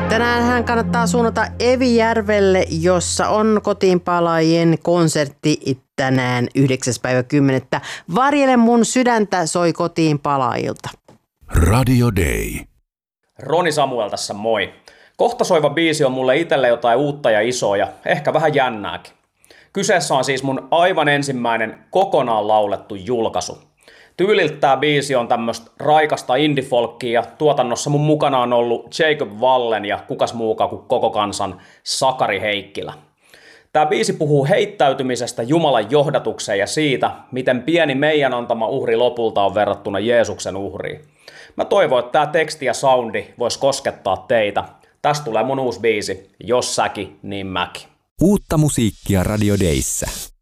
Tänäänhän kannattaa suunnata Evijärvelle, jossa on Kotiinpalaajien konsertti tänään 9.10. Varjele mun sydäntä soi Kotiinpalaajilta. Radio Day. Roni Samuel tässä moi. Kohta soiva biisi on mulle itselle jotain uutta ja isoa ja ehkä vähän jännääkin. Kyseessä on siis mun aivan ensimmäinen kokonaan laulettu julkaisu. Tyyliltä tää biisi on tämmöstä raikasta indie-folkkia ja tuotannossa mun mukana on ollut Jacob Wallen ja kukas muukaan kuin koko kansan Sakari Heikkilä. Tää biisi puhuu heittäytymisestä Jumalan johdatukseen ja siitä, miten pieni meidän antama uhri lopulta on verrattuna Jeesuksen uhriin. Mä toivon, että tää teksti ja soundi vois koskettaa teitä. Tästä tulee mun uusi biisi, Jos säki, niin mäki. Uutta musiikkia Radio Dayssä.